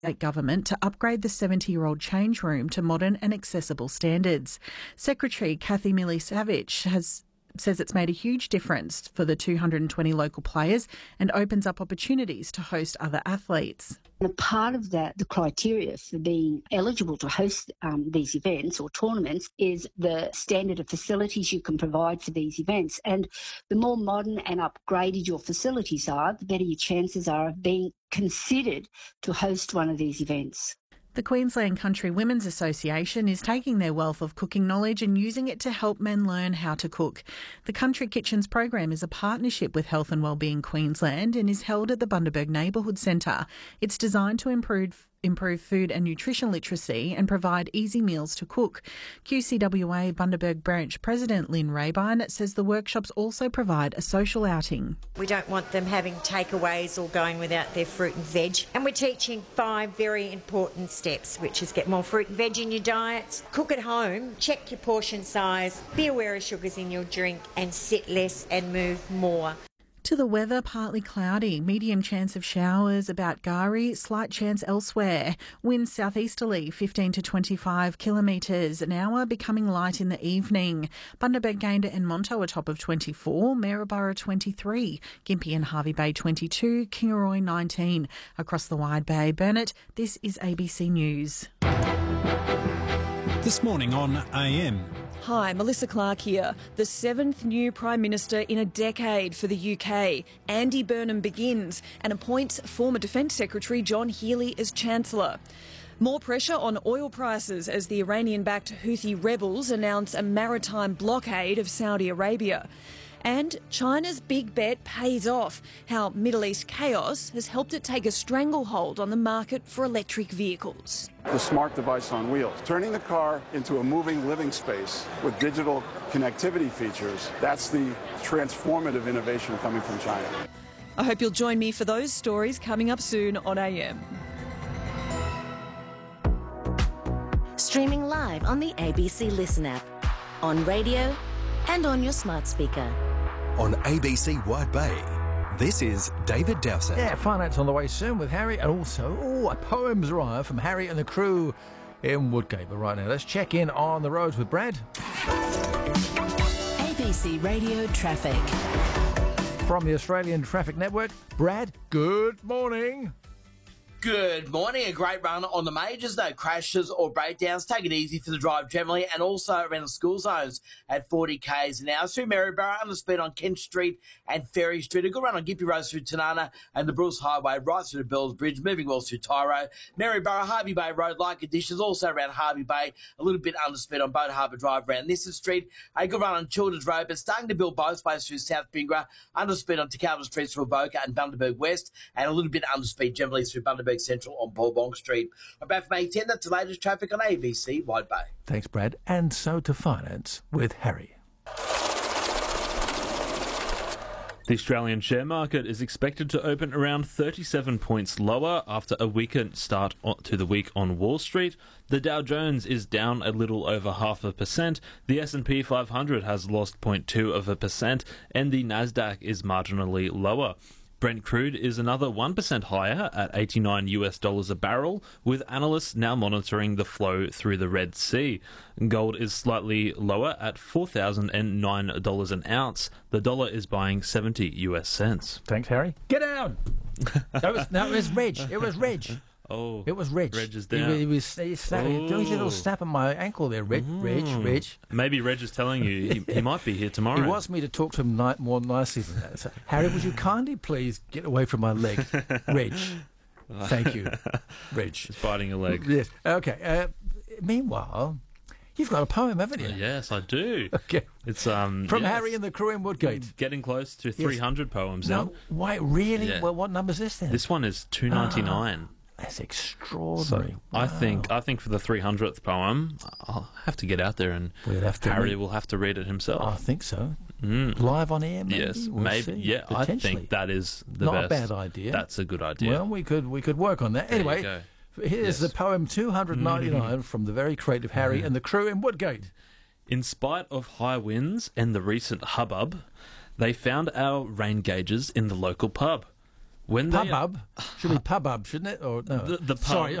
government to upgrade the 70-year-old change room to modern and accessible standards. Secretary Kathy Millie-Savage says it's made a huge difference for the 220 local players and opens up opportunities to host other athletes. And a part of that, the criteria for being eligible to host these events or tournaments is the standard of facilities you can provide for these events. And the more modern and upgraded your facilities are, the better your chances are of being considered to host one of these events. The Queensland Country Women's Association is taking their wealth of cooking knowledge and using it to help men learn how to cook. The Country Kitchens program is a partnership with Health and Wellbeing Queensland and is held at the Bundaberg Neighbourhood Centre. It's designed to improve food and nutrition literacy and provide easy meals to cook. QCWA Bundaberg Branch President Lynn Raybine says the workshops also provide a social outing. We don't want them having takeaways or going without their fruit and veg. And we're teaching 5 very important steps, which is get more fruit and veg in your diets, cook at home, check your portion size, be aware of sugars in your drink and sit less and move more. To the weather, partly cloudy, medium chance of showers about Gari, slight chance elsewhere. Winds southeasterly 15 to 25 kilometres an hour, becoming light in the evening. Bundaberg, Gayndah and Monto are top of 24, Maryborough 23, Gympie and Hervey Bay 22, Kingaroy 19. Across the Wide Bay, Burnett, this is ABC News. This morning on AM. Hi, Melissa Clark here. The 7th new Prime Minister in a decade for the UK. Andy Burnham begins and appoints former Defence Secretary John Healey as Chancellor. More pressure on oil prices as the Iranian-backed Houthi rebels announce a maritime blockade of Saudi Arabia. And China's big bet pays off, how Middle East chaos has helped it take a stranglehold on the market for electric vehicles. The smart device on wheels, turning the car into a moving living space with digital connectivity features. That's the transformative innovation coming from China. I hope you'll join me for those stories coming up soon on AM. Streaming live on the ABC Listen app, on radio and on your smart speaker. On ABC Wide Bay, this is David Dowsett. Yeah, finance on the way soon with Harry, and also, a poems arrive from Harry and the crew in Woodgate. But right now, let's check in on the roads with Brad. ABC Radio Traffic. From the Australian Traffic Network, Brad, good morning. Good morning. A great run on the majors. No crashes or breakdowns. Take it easy for the drive generally, and also around the school zones at 40 k's an hour. Through Maryborough, under speed on Kent Street and Ferry Street. A good run on Gympie Road through Tanana and the Bruce Highway right through to Bells Bridge. Moving well through Tyro. Maryborough, Hervey Bay Road, light conditions. Also around Hervey Bay, a little bit under speed on Boat Harbour Drive around Nissen Street. A good run on Children's Road, but starting to build both ways through South Bingra. Under speed on Tacalvin Street through Avoca and Bundaberg West, and a little bit under speed generally through Bundaberg Central on Paul Bong Street. I'm back from A10. That's the latest traffic on ABC Wide Bay. Thanks, Brad. And so to finance with Harry. The Australian share market is expected to open around 37 points lower after a weakened start to the week on Wall Street. The Dow Jones is down a little over 0.5%. The S&P 500 has lost 0.2%, and the Nasdaq is marginally lower. Brent crude is another 1% higher at $89 a barrel, with analysts now monitoring the flow through the Red Sea. Gold is slightly lower at $4,009 an ounce. The dollar is buying 70 US cents. Thanks, Harry. Get down! It was Reg. It was Reg. Oh, it was Reg. Reg is down. He was doing a little snap on my ankle there. Reg. Maybe Reg is telling you he might be here tomorrow. He wants me to talk to him more nicely than that. So, Harry, would you kindly please get away from my leg? Reg. Thank you. Reg. He's biting a leg. Yes. Okay. Meanwhile, you've got a poem, haven't you? Yes, I do. Okay. It's from Harry and the crew in Woodgate. Getting close to 300 poems now. Wait, really? Yeah. Well, what number is this then? This one is 299. That's extraordinary. So I think for the 300th poem, I'll have to get out there and Harry will have to read it himself. I think so. Live on air, maybe? Yes, we'll maybe. See. Yeah, I think that is the Not best. a bad idea. That's a good idea. Well, we could work on that. There anyway, you go. Here's the poem 299 from the very creative Harry and the crew in Woodgate. In spite of high winds and the recent hubbub, they found our rain gauges in the local pub. When they Pubub. Should be pubub, shouldn't it? Or no? The pub. Sorry,